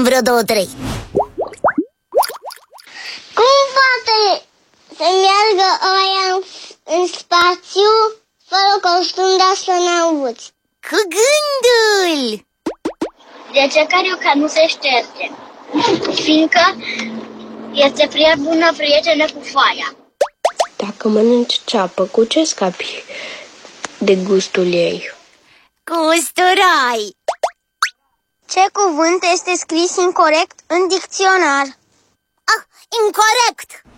vreo 2-3. Cum poate să meargă oia în spațiu fără costum de astronauți? Cu gândul! De ce carioca nu se șterge? Fiindcă este prea bună prietenă cu foaia. Dacă mănânci ceapă, cu ce scapi de gustul ei? Cu usturai! Ce cuvânt este scris incorect în dicționar? Ah, incorect!